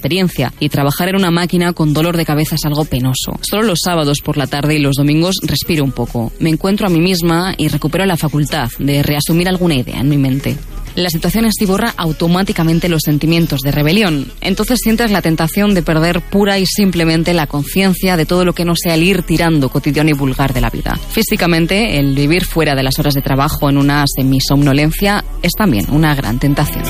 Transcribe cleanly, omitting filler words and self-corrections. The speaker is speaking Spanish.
experiencia, y trabajar en una máquina con dolor de cabeza es algo penoso. Solo los sábados por la tarde y los domingos respiro un poco. Me encuentro a mí misma y recupero la facultad de reasumir alguna idea en mi mente. La situación así borra automáticamente los sentimientos de rebelión. Entonces sientes la tentación de perder pura y simplemente la conciencia de todo lo que no sea el ir tirando cotidiano y vulgar de la vida. Físicamente, el vivir fuera de las horas de trabajo en una semisomnolencia es también una gran tentación.